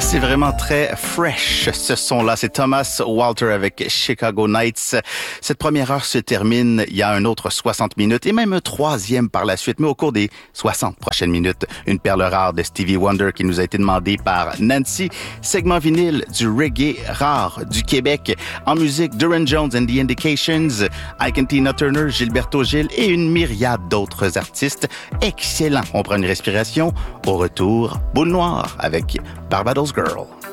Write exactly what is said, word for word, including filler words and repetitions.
C'est vraiment très fresh, ce son-là. C'est Thomas Walter avec Chicago Nights. Cette première heure se termine. Il y a un autre soixante minutes et même un troisième par la suite. Mais au cours des soixante prochaines minutes, une perle rare de Stevie Wonder qui nous a été demandée par Nancy. Segment vinyle du reggae rare du Québec. En musique, Duran Jones and the Indications, Ike and Tina Turner, Gilberto Gil et une myriade d'autres artistes. Excellent. On prend une respiration. Au retour, Boule Noire avec Barbados Girl.